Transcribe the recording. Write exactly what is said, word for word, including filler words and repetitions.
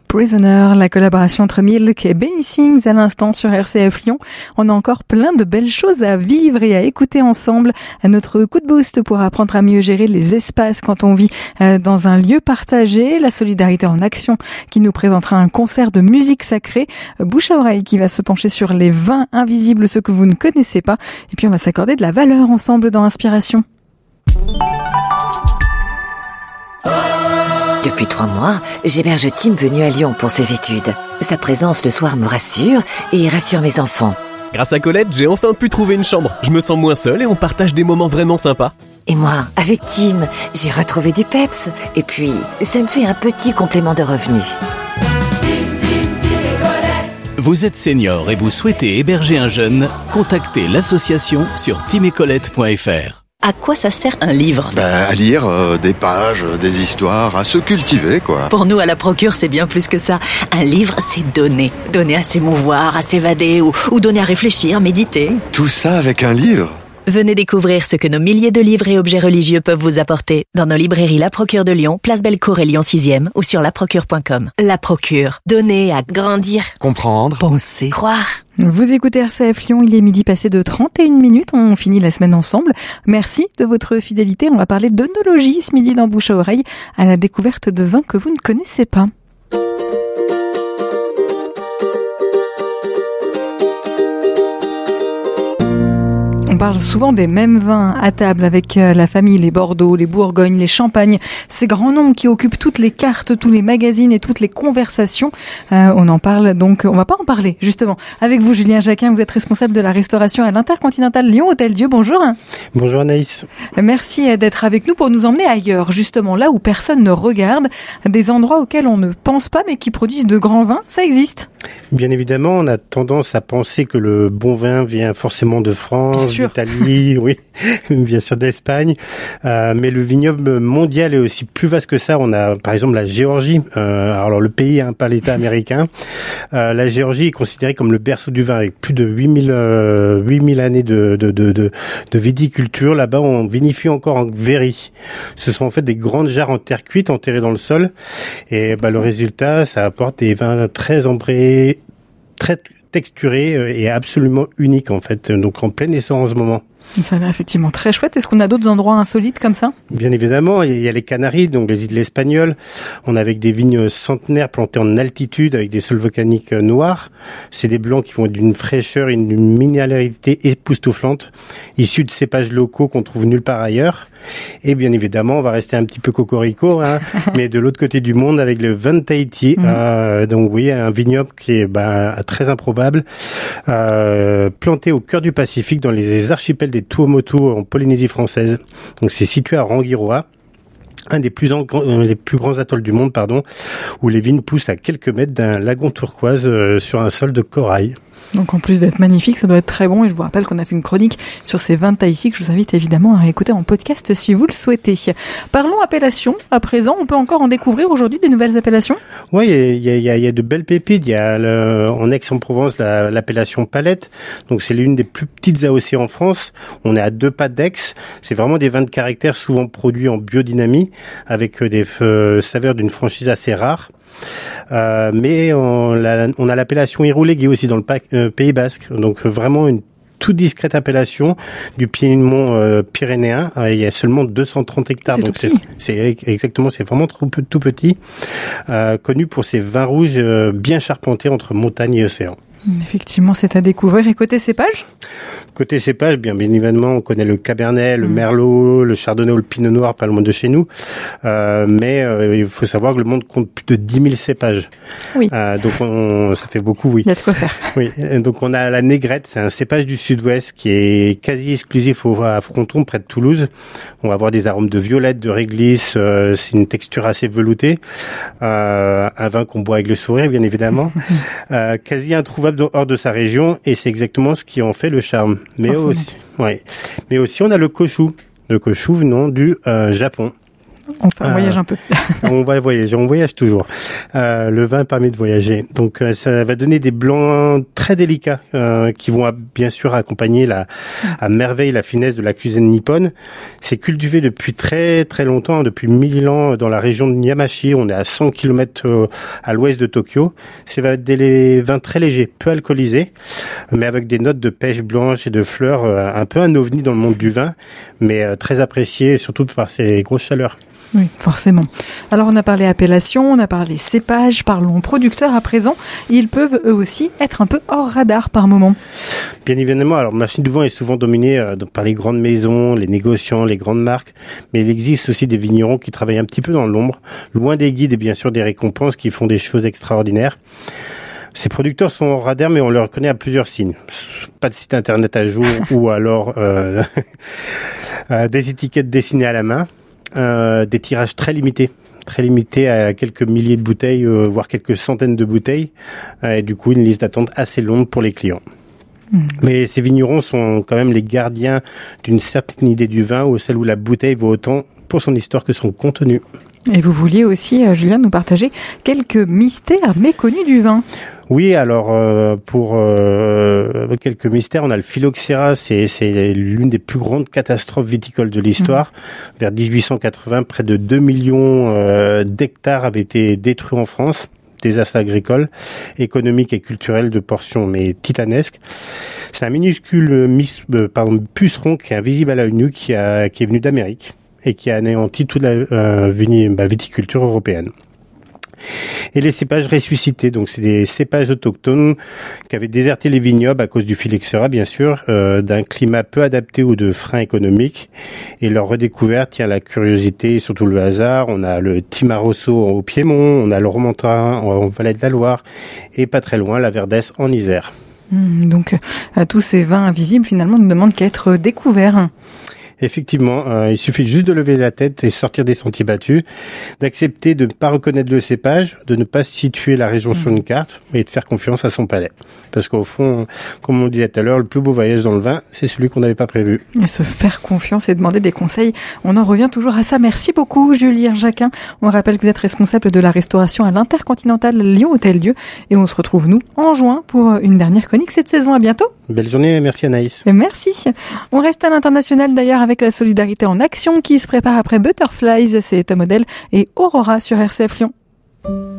Prisoner, la collaboration entre Milk et Benny Sings à l'instant sur R C F Lyon. On a encore plein de belles choses à vivre et à écouter ensemble. Notre coup de boost pour apprendre à mieux gérer les espaces quand on vit dans un lieu partagé. La solidarité en action qui nous présentera un concert de musique sacrée. Bouche à oreille qui va se pencher sur les vins invisibles, ceux que vous ne connaissez pas. Et puis on va s'accorder de la valeur ensemble dans Inspiration. Depuis trois mois, j'héberge Tim venu à Lyon pour ses études. Sa présence le soir me rassure et rassure mes enfants. Grâce à Colette, j'ai enfin pu trouver une chambre. Je me sens moins seul et on partage des moments vraiment sympas. Et moi, avec Tim, j'ai retrouvé du peps. Et puis, ça me fait un petit complément de revenu. Vous êtes senior et vous souhaitez héberger un jeune? Contactez l'association sur tim et colette point f r. À quoi ça sert un livre ? Ben, à lire euh, des pages, des histoires, à se cultiver, quoi. Pour nous, à la Procure, c'est bien plus que ça. Un livre, c'est donner. Donner à s'émouvoir, à s'évader ou, ou donner à réfléchir, méditer. Tout ça avec un livre ? Venez découvrir ce que nos milliers de livres et objets religieux peuvent vous apporter dans nos librairies La Procure de Lyon, Place Bellecour et Lyon sixième ou sur la procure point com. La Procure. Donner à grandir. Comprendre. Penser. Croire. Vous écoutez R C F Lyon, il est midi passé de trente et une minutes, on finit la semaine ensemble. Merci de votre fidélité, on va parler d'œnologie ce midi dans Bouche à oreille, à la découverte de vins que vous ne connaissez pas. On parle souvent des mêmes vins à table avec la famille, les Bordeaux, les Bourgognes, les Champagnes, ces grands noms qui occupent toutes les cartes, tous les magazines et toutes les conversations. Euh, on en parle donc, on va pas en parler justement. Avec vous, Julien Jacquin, vous êtes responsable de la restauration à l'Intercontinental Lyon Hôtel Dieu. Bonjour. Bonjour Anaïs. Merci d'être avec nous pour nous emmener ailleurs, justement là où personne ne regarde, des endroits auxquels on ne pense pas mais qui produisent de grands vins. Ça existe ? Bien évidemment, on a tendance à penser que le bon vin vient forcément de France, d'Italie, oui, bien sûr d'Espagne. Euh, mais le vignoble mondial est aussi plus vaste que ça. On a par exemple la Géorgie. Euh, alors le pays, hein, pas l'État américain. Euh, la Géorgie est considérée comme le berceau du vin avec plus de huit mille, euh, huit mille années de, de, de, de, de viticulture. Là-bas, on vinifie encore en verris. Ce sont en fait des grandes jarres en terre cuite enterrées dans le sol. Et bah, le résultat, ça apporte des vins très ambrés, très texturé et absolument unique en fait, donc en plein essor en ce moment. Ça a l'air effectivement très chouette. Est-ce qu'on a d'autres endroits insolites comme ça ? Bien évidemment, il y a les Canaries, donc les îles espagnoles. On a avec des vignes centenaires plantées en altitude avec des sols volcaniques noirs. C'est des blancs qui vont d'une fraîcheur et d'une minéralité époustouflante, issus de cépages locaux qu'on trouve nulle part ailleurs. Et bien évidemment, on va rester un petit peu cocorico, hein, mais de l'autre côté du monde avec le vin de Tahiti. Mmh. Euh, donc oui, un vignoble qui est ben, très improbable, euh, planté au cœur du Pacifique dans les archipels des Tuamotu en Polynésie française. Donc c'est situé à Rangiroa, un des plus, en, les plus grands atolls du monde, pardon, où les vignes poussent à quelques mètres d'un lagon turquoise euh, sur un sol de corail. Donc en plus d'être magnifique, ça doit être très bon. Et je vous rappelle qu'on a fait une chronique sur ces vins de Tahiti que je vous invite évidemment à réécouter en podcast si vous le souhaitez. Parlons appellation. À présent, on peut encore en découvrir aujourd'hui des nouvelles appellations ? Oui, il y a, y, a, y a de belles pépites. Il y a le, en Aix-en-Provence la, l'appellation Palette. Donc c'est l'une des plus petites A O C en France. On est à deux pas d'Aix. C'est vraiment des vins de caractère souvent produits en biodynamie avec des euh, saveurs d'une franchise assez rare. Euh, mais on, la, on a l'appellation Iroulégué aussi dans le pa- euh, Pays Basque, donc vraiment une toute discrète appellation du Piémont euh, pyrénéen. Euh, il y a seulement deux cent trente hectares, c'est donc c'est, c'est exactement, c'est vraiment trop, tout petit, euh, connu pour ses vins rouges euh, bien charpentés entre montagne et océan. Effectivement, c'est à découvrir. Et côté cépage ? Côté cépage, bien, bien évidemment, on connaît le Cabernet, le mmh. Merlot, le Chardonnay ou le Pinot Noir, pas loin de chez nous. Euh, mais euh, il faut savoir que le monde compte plus de dix mille cépages. Oui. Euh, donc on, ça fait beaucoup, oui. Il y a de quoi faire. Oui. Donc on a la Négrette, c'est un cépage du sud-ouest qui est quasi exclusif au, à Fronton, près de Toulouse. On va avoir des arômes de violette, de réglisse. Euh, c'est une texture assez veloutée. Euh, un vin qu'on boit avec le sourire, bien évidemment. euh, quasi introuvable hors de sa région, et c'est exactement ce qui en fait le charme. Mais aussi, ouais. Mais aussi, on a le Koshu. Le Koshu venant du euh, Japon. Enfin, on voyage euh, un peu. On va voyager, on voyage toujours. Euh, le vin permet de voyager. Donc, euh, ça va donner des blancs très délicats euh, qui vont bien sûr accompagner la, à merveille la finesse de la cuisine nippone. C'est cultivé depuis très très longtemps, depuis mille ans dans la région de Yamashi. On est à cent kilomètres euh, à l'ouest de Tokyo. C'est va être des vins très légers, peu alcoolisés, mais avec des notes de pêche blanche et de fleurs, euh, un peu un ovni dans le monde du vin, mais euh, très apprécié surtout par ses grosses chaleurs. Oui, forcément. Alors, on a parlé appellation, on a parlé cépage, parlons producteurs à présent. Ils peuvent eux aussi être un peu hors radar par moment. Bien évidemment, alors le marché du vin est souvent dominé euh, par les grandes maisons, les négociants, les grandes marques, mais il existe aussi des vignerons qui travaillent un petit peu dans l'ombre, loin des guides et bien sûr des récompenses, qui font des choses extraordinaires. Ces producteurs sont hors radar, mais on les reconnaît à plusieurs signes. Pas de site internet à jour ou alors euh, euh, des étiquettes dessinées à la main. Euh, des tirages très limités, très limités à quelques milliers de bouteilles, euh, voire quelques centaines de bouteilles, euh, et du coup une liste d'attente assez longue pour les clients. Mmh. Mais ces vignerons sont quand même les gardiens d'une certaine idée du vin, ou celle où la bouteille vaut autant pour son histoire que son contenu. Et vous vouliez aussi, euh, Julien, nous partager quelques mystères méconnus du vin. Oui, alors euh, pour euh, quelques mystères, on a le phylloxéra, c'est, c'est l'une des plus grandes catastrophes viticoles de l'histoire. Mmh. Vers dix-huit cent quatre-vingts, près de deux millions euh, d'hectares avaient été détruits en France. Désastre agricole, économique et culturel de portions mais titanesques. C'est un minuscule mis, euh, pardon, puceron qui est invisible à l'œil nu, qui, a, qui est venu d'Amérique et qui a anéanti toute la euh, vini, bah, viticulture européenne. Et les cépages ressuscités, donc c'est des cépages autochtones qui avaient déserté les vignobles à cause du phylloxéra, bien sûr, euh, d'un climat peu adapté ou de freins économiques. Et leur redécouverte tient la curiosité et surtout le hasard. On a le Timarosso au Piémont, on a le Romantin en Vallée de la Loire et pas très loin la Verdesse en Isère. Mmh, donc euh, tous ces vins invisibles finalement ne demandent qu'à être découverts. Effectivement, euh, il suffit juste de lever la tête et sortir des sentiers battus, d'accepter de ne pas reconnaître le cépage, de ne pas situer la région mmh. sur une carte, mais de faire confiance à son palais. Parce qu'au fond, comme on disait tout à l'heure, le plus beau voyage dans le vin, c'est celui qu'on n'avait pas prévu. Et se faire confiance et demander des conseils, on en revient toujours à ça. Merci beaucoup, Julien Jacquin. On rappelle que vous êtes responsable de la restauration à l'Intercontinental Lyon Hôtel-Dieu. Et on se retrouve, nous, en juin pour une dernière chronique cette saison. À bientôt. Belle journée, merci Anaïs. Et merci. On reste à l'international d'ailleurs avec la solidarité en action qui se prépare après Butterflies, c'est Tom Odell et Aurora sur R C F Lyon.